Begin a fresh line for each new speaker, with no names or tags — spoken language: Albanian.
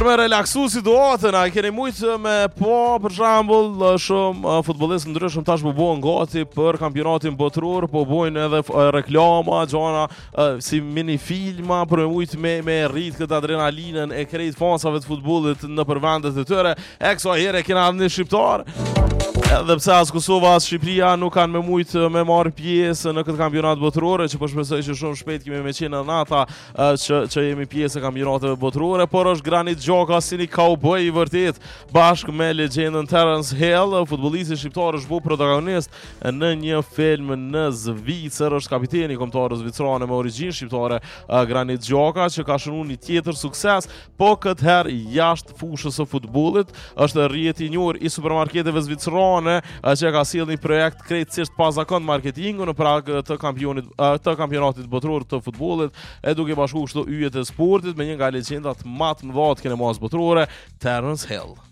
me relaksu situatën, a keni mujtë me për shembull shumë futbollistë ndryshëm tash po bëhen gati për kampionatin botror, po bojnë edhe reklama, gjana si mini filma për me mujtë me rrit këtë adrenalinën e krejt fansave të futbollit në përvendet e tyre. E këso herë kena një shqiptar. Edhe pse as Kosova as Shqipëria nuk kanë me mujtë me marrë pjesë në këtë kampionat botërore, që po shpresoj që shumë shpejt kemi me qenë në ata që jemi pjesë e kampionateve botërore, por është Granit Xhaka si një cowboy i vërtet, bashkë me legjendën Terence Hill, futbollisti shqiptar është bu protagonist në një film në Zvicër, është kapiteni i kombëtarës zvicrane me origjinë shqiptare, Granit Xhaka, që ka shënuar një tjetër sukses, po këtë herë jashtë fushës së futbollit, është rrjeti i njohur i supermarketeve zvicrane që ka sjellë një projekt krejtësisht pa zakon marketingu në prag të kampionatit botror të futbollit, e duke bashkuar kështu yjet e sportit me një nga legjendat më të mëdha të kinemas botrore, Terence Hill.